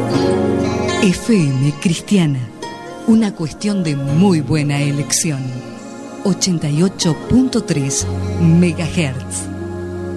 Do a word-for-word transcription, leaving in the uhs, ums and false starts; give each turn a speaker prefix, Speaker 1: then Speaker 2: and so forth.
Speaker 1: F M Cristiana, una cuestión de muy buena elección. ochenta y ocho punto tres megahertz.